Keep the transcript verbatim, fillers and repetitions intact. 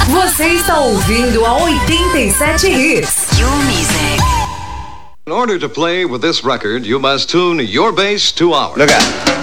Você está ouvindo a oitenta e sete Hits. Your music. In order to play with this record, you must tune your bass to ours. Look out.